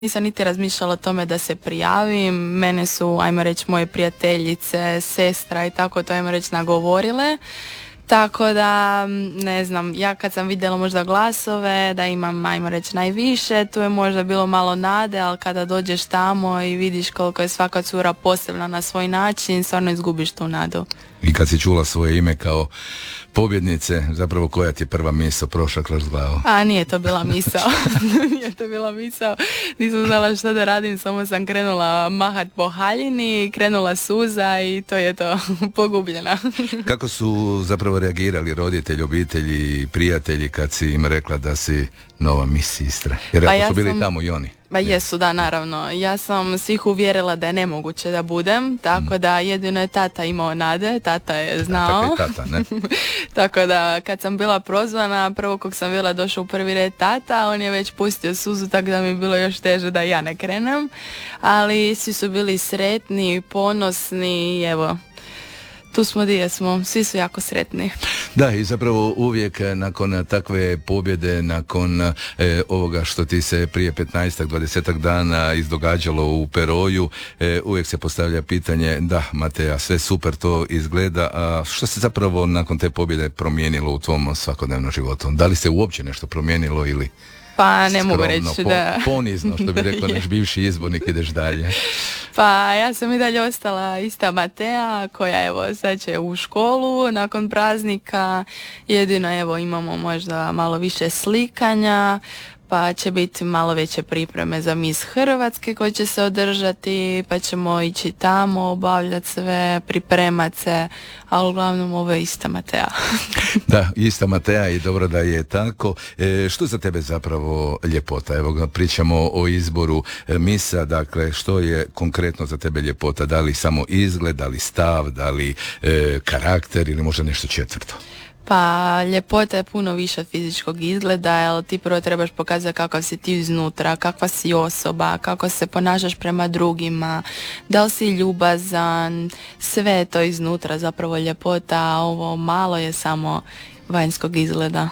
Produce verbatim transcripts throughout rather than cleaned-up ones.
nisam niti razmišljala o tome da se prijavim. Mene su, ajmo reći, moje prijateljice, sestra i tako to, ajmo reći, nagovorile. Tako da, ne znam, ja kad sam vidjela možda glasove, da imam, ajmo reći, najviše, tu je možda bilo malo nade, ali kada dođeš tamo i vidiš koliko je svaka cura posebna na svoj način, stvarno izgubiš tu nadu. I kad si čula svoje ime kao pobjednice, zapravo koja ti je prva misao prošla kroz glavu? A nije to bila misao. Nije to bila misao. Nisam znala što da radim, samo sam krenula mahat po haljini, krenula suza i to je to, pogubljena. Kako su zapravo reagirali roditelji, obitelji i prijatelji kad si im rekla da si nova Miss Istre? Jer pa ako ja su bili sam... tamo i oni. Ba jesu, da, naravno. Ja sam svih uvjerila da je nemoguće da budem, tako da jedino je tata imao nade, tata je znao. Tata, tata, ne? Tako da kad sam bila prozvana, prvo kog sam bila došao u prvi red tata, on je već pustio suzu, tako da mi je bilo još teže da ja ne krenem. Ali svi su bili sretni, ponosni i evo, tu smo gdje smo, svi su jako sretni. Da, i zapravo uvijek nakon takve pobjede, nakon e, ovoga što ti se prije petnaestak dvadesetak dana izdogađalo u Peroju, e, uvijek se postavlja pitanje, da Mateja, sve super to izgleda, a što se zapravo nakon te pobjede promijenilo u tvom svakodnevnom životu? Da li se uopće nešto promijenilo ili... Pa ne skromno, mogu reći da... ponizno, što bi rekao naš bivši izbornik, ideš dalje. Pa ja sam i dalje ostala ista Mateja koja evo sad će u školu nakon praznika, jedino evo imamo možda malo više slikanja, pa će biti malo veće pripreme za Miss Hrvatske koje će se održati, pa ćemo ići tamo, obavljati sve, pripremat se, ali uglavnom ovo je ista Mateja. Da, ista Mateja i dobro da je tako. E, što za tebe zapravo ljepota? Evo pričamo o izboru e, misa, dakle što je konkretno za tebe ljepota? Da li samo izgled, da li stav, da li e, karakter ili možda nešto četvrto? Pa ljepota je puno više od fizičkog izgleda, jer ti prvo trebaš pokazati kakav si ti iznutra, kakva si osoba, kako se ponašaš prema drugima, da li si ljubazan, sve je to iznutra zapravo ljepota, a ovo malo je samo vanjskog izgleda.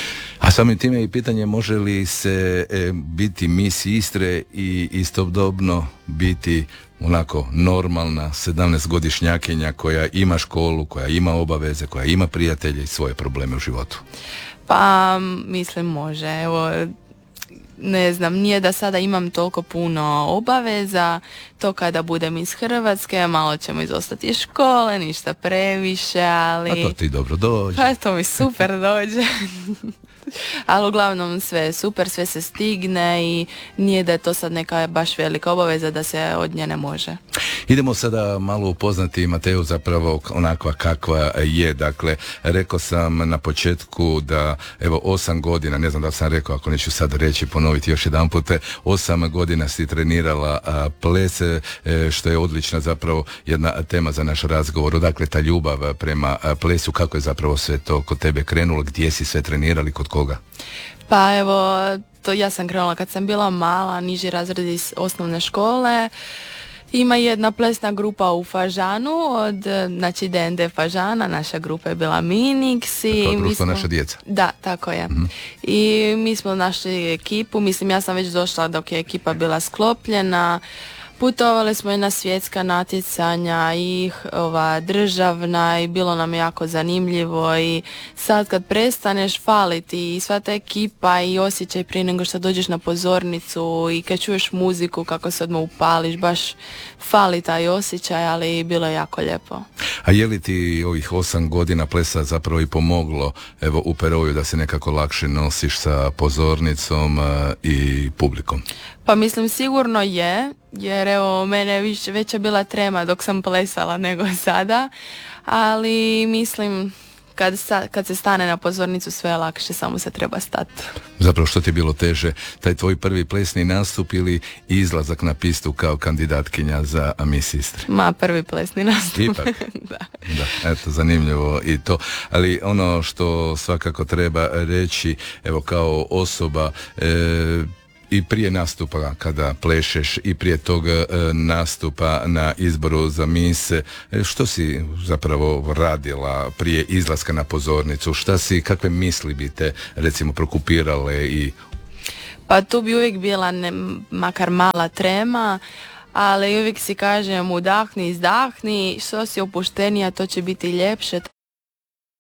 A samim time i pitanje može li se e, biti Miss Istre i istodobno biti onako normalna sedamnaestogodišnjakinja koja ima školu, koja ima obaveze, koja ima prijatelje i svoje probleme u životu? Pa mislim može, evo ne znam, nije da sada imam toliko puno obaveza, to kada budem iz Hrvatske, malo ćemo izostati iz škole, ništa previše, ali... A to ti dobro dođe. Pa to mi super dođe. Ali uglavnom sve je super, sve se stigne i nije da je to sad neka baš velika obaveza da se od nje ne može. Idemo sada malo upoznati Mateju zapravo onakva kakva je. Dakle, rekao sam na početku da evo osam godina, ne znam da sam rekao, ako neću sad reći, ponoviti još jedan put, osam godina si trenirala a, ples, e, što je odlična zapravo jedna tema za naš razgovor. Dakle, ta ljubav prema a, plesu, kako je zapravo sve to kod tebe krenulo, gdje si sve trenirali, kod koga? Pa evo, to ja sam krenula kad sam bila mala, niži razred iz osnovne škole. Ima jedna plesna grupa u Fažanu, od, znači D N D Fažana, naša grupa je bila Minix. I to je mi smo, naša djeca. Da, tako je. Mm-hmm. I mi smo našli ekipu, mislim ja sam već došla dok je ekipa bila sklopljena. Putovali smo i na svjetska natjecanja i ova državna i bilo nam jako zanimljivo i sad kad prestaneš faliti i sva ta ekipa i osjećaj prije nego što dođeš na pozornicu i kad čuješ muziku kako se odmah upališ, baš fali taj osjećaj, ali bilo je jako lijepo. A je li ti ovih osam godina plesa zapravo i pomoglo evo u Peroju da se nekako lakše nosiš sa pozornicom uh, i publikom? Pa mislim sigurno je, jer evo mene više, veća bila trema dok sam plesala nego sada, ali mislim kad, sa, kad se stane na pozornicu sve je lakše, samo se treba stati. Zapravo što ti je bilo teže, taj tvoj prvi plesni nastup ili izlazak na pistu kao kandidatkinja za Miss Istre? Ma, prvi plesni nastup. Ipak? Da. Da, eto, zanimljivo i to. Ali ono što svakako treba reći, evo kao osoba, e, i prije nastupa kada plešeš i prije tog e, nastupa na izboru za Miss, e, što si zapravo radila prije izlaska na pozornicu? Šta si, kakve misli bi te recimo prokupirale i Pa tu bi uvijek bila ne, makar mala trema, ali uvijek si kažem udahni, izdahni, što si opuštenija to će biti ljepše.